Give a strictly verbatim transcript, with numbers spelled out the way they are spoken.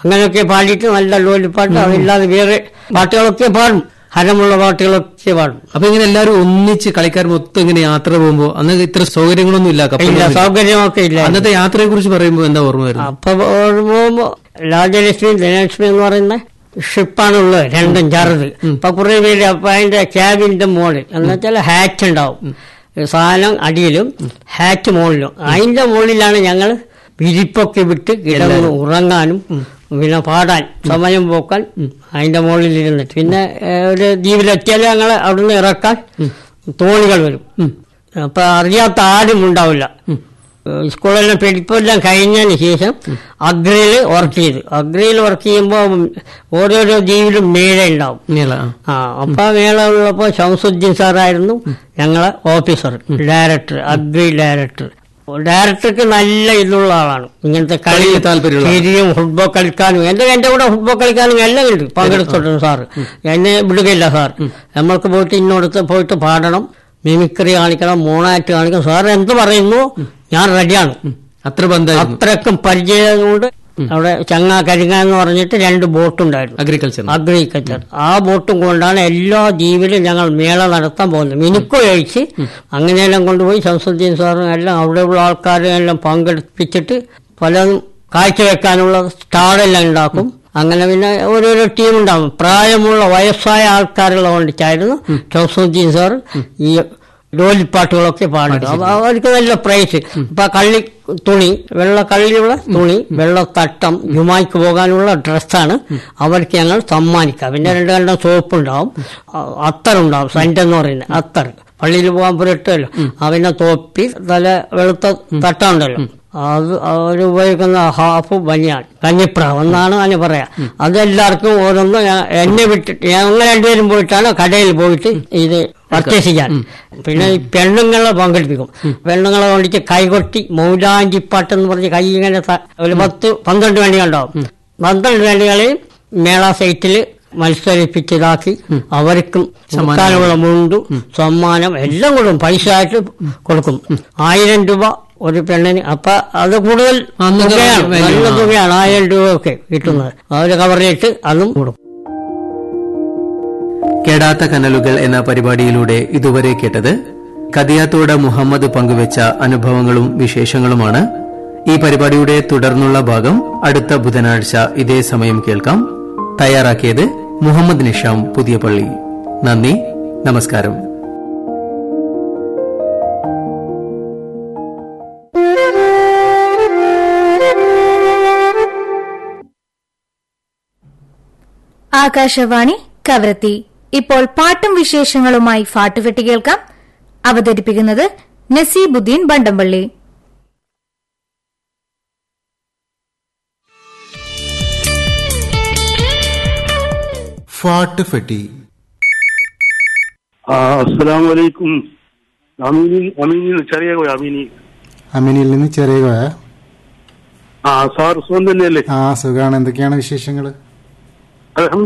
അങ്ങനെയൊക്കെ പാടിയിട്ട് നല്ല ലോലിപ്പാട്ട്. അതില്ലാതെ വേറെ പാട്ടുകളൊക്കെ പാടും, ഹരമുള്ള പാട്ടുകളൊക്കെ പാടും. അപ്പൊ ഇങ്ങനെ എല്ലാവരും ഒന്നിച്ച് കളിക്കാർ മൊത്തം ഇങ്ങനെ യാത്ര പോകുമ്പോ അന്ന് ഇത്ര സൗകര്യങ്ങളൊന്നും ഇല്ല, സൗകര്യമൊക്കെ ഇല്ല. അന്നത്തെ യാത്രയെ കുറിച്ച് പറയുമ്പോ എന്താ ഓർമ്മ വരുന്നത്? അപ്പൊ പോകുമ്പോ രാജലക്ഷ്മി ധനലക്ഷ്മി എന്ന് പറയുന്ന ഷിപ്പാണുള്ളത്, രണ്ടും ചെറുത്. അപ്പൊ കുറെ പേര് അപ്പൊ അതിന്റെ ക്യാബിന്റെ മോളിൽ എന്ന് വെച്ചാൽ ഹാറ്റ് ഉണ്ടാവും, സാധനം അടിയിലും ഹാറ്റ് മുകളിലും. അതിന്റെ മുകളിലാണ് ഞങ്ങൾ വിരിപ്പൊക്കെ വിട്ട് കിടന്ന് ഉറങ്ങാനും പിന്നെ പാടാൻ സമയം പോക്കാൻ അതിന്റെ മുകളിൽ ഇരുന്നിട്ട്. പിന്നെ ഒരു ദ്വീപിലെത്തിയാൽ ഞങ്ങൾ അവിടുന്ന് ഇറക്കാൻ തോണികൾ വരും. അപ്പൊ അറിയാത്ത ആരും ഉണ്ടാവില്ല. സ്കൂളെല്ലാം പഠിപ്പെല്ലാം കഴിഞ്ഞതിന് ശേഷം അഗ്രയിൽ വർക്ക് ചെയ്ത് അഗ്രയിൽ വർക്ക് ചെയ്യുമ്പോൾ ഓരോരോ ദ്വീപിലും മേള ഉണ്ടാവും. ആ അപ്പൊ മേള ഉള്ളപ്പോ ഷംസുദ്ദീൻ സാറായിരുന്നു ഞങ്ങളെ ഓഫീസർ, ഡയറക്ടർ, അഗ്രി ഡയറക്ടർ. ഡയറക്ടർക്ക് നല്ല ഇതുള്ള ആളാണ്, ഇങ്ങനത്തെ കളി ശരിയും ഫുട്ബോൾ കളിക്കാനും. എന്റെ എന്റെ കൂടെ ഫുട്ബോൾ കളിക്കാനും എല്ലാം ഉണ്ട്, പങ്കെടുത്തിട്ടുണ്ട് സാറ്. എന്നെ വിടുകയില്ല സാർ. നമ്മൾക്ക് പോയിട്ട് ഇന്നോടത്ത് പോയിട്ട് പാടണം, മിമിക്രി കാണിക്കണം, മോണാക്ട് കാണിക്കണം. സാർ എന്ത് പറയുന്നു ഞാൻ റെഡിയാണ്. അത്ര ബന്ധം, അത്രക്കും പരിചയം കൊണ്ട്. അവിടെ ചങ്ങ കരിങ്ങ എന്ന് പറഞ്ഞിട്ട് രണ്ട് ബോട്ടുണ്ടായിരുന്നു, അഗ്രികൾച്ചർ അഗ്രികൾച്ചർ ആ ബോട്ടും കൊണ്ടാണ് എല്ലാ ദ്വീപിലും ഞങ്ങൾ മേള നടത്താൻ പോകുന്നത്. മിനുക്കോ കഴിച്ച് അങ്ങനെയെല്ലാം കൊണ്ടുപോയി ഷംസുദ്ദീൻ സാറും എല്ലാം അവിടെയുള്ള ആൾക്കാരെ എല്ലാം പങ്കെടുപ്പിച്ചിട്ട് പലതും കാഴ്ചവെക്കാനുള്ള സ്റ്റാളെല്ലാം ഉണ്ടാക്കും. അങ്ങനെ പിന്നെ ഓരോരോ ടീം ഉണ്ടാവും. പ്രായമുള്ള വയസ്സായ ആൾക്കാരുള്ള കൊണ്ടിട്ടായിരുന്നു ഷംസുദ്ദീൻ സാർ ഈ ലോലിപ്പാട്ടുകളൊക്കെ പാടും. അപ്പൊ അവർക്ക് നല്ല പ്രൈസ്. ഇപ്പൊ കള്ളി തുണി, വെള്ള കള്ളിയുള്ള തുണി, വെള്ളത്തട്ടം, ജുമായ്ക്ക് പോകാനുള്ള ഡ്രസ്സാണ് അവർക്ക് ഞങ്ങൾ സമ്മാനിക്കാം. പിന്നെ രണ്ട് കണ്ടം സോപ്പുണ്ടാവും, അത്തറുണ്ടാവും, സെന്റ് പറയുന്നത് അത്തർ. പള്ളിയിൽ പോകാൻ പുരട്ടല്ലോ, അവനെ തോപ്പി തല വെളുത്ത തട്ട ഉണ്ടല്ലോ, അത് അവർ ഉപയോഗിക്കുന്ന ഹാഫ് ബനിയാൻ, കഞ്ഞിപ്രാവ് എന്നാണ് അതിന് പറയാ. അതെല്ലാവർക്കും ഓരോന്ന് എന്നെ വിട്ടിട്ട് ഞങ്ങൾ രണ്ടുപേരും പോയിട്ടാണ് കടയിൽ പോയിട്ട് ഇത് പർച്ചേസ് ചെയ്യാൻ. പിന്നെ ഈ പെണ്ണുങ്ങളെ പങ്കെടുപ്പിക്കും. പെണ്ണുങ്ങളെ കൊണ്ടിട്ട് കൈകൊട്ടി മൗലാഞ്ചിപ്പാട്ട് എന്ന് പറഞ്ഞ് കൈ ഇങ്ങനെ ഒരു പത്ത് പന്ത്രണ്ട് വണ്ടികളുണ്ടാവും. പന്ത്രണ്ട് വണ്ടികളെയും മേള സൈറ്റിൽ മത്സരിപ്പിച്ചതാക്കി അവർക്കും കൊടുക്കാനുള്ള മുണ്ടും സമ്മാനം എല്ലാം കൊടുക്കും, പൈസ ആയിട്ട് കൊടുക്കും. ആയിരം രൂപ ഒരു പെണ്ണിന്. അപ്പൊ അത് കൂടുതൽ തുകയാണ്, നല്ല തുകയാണ് ആയിരം രൂപ ഒക്കെ കിട്ടുന്നത്. അവര് കവറിലിട്ട് അതും കൊടുക്കും. കേടാത്ത കനലുകൾ എന്ന പരിപാടിയിലൂടെ ഇതുവരെ കേട്ടത് കദിയാത്തോട് മുഹമ്മദ് പങ്കുവച്ച അനുഭവങ്ങളും വിശേഷങ്ങളുമാണ്. ഈ പരിപാടിയുടെ തുടർന്നുള്ള ഭാഗം അടുത്ത ബുധനാഴ്ച ഇതേ സമയം കേൾക്കാം. തയ്യാറാക്കിയത് മുഹമ്മദ് നിഷാം പുതിയ പള്ളി. നന്ദി, നമസ്കാരം. ആകാശവാണി കവരത്തി. ഇപ്പോൾ പാട്ടും വിശേഷങ്ങളുമായി പാട്ടുപെട്ടി കേൾക്കാം. അവതരിപ്പിക്കുന്നത് നസീബുദ്ദീൻ ബണ്ടംപള്ളി. പാട്ടുപെട്ടി. അസ്സലാമു അലൈക്കും. അമീനിൽ ചെറിയ കോയ അമീനി അമീനിൽ നിന്ന് ചെറിയ കോയ. ആ സാർ സുഖം തന്നെയല്ലേ? ആ സുഖാണ്. എന്തൊക്കെയാണ് വിശേഷങ്ങള്?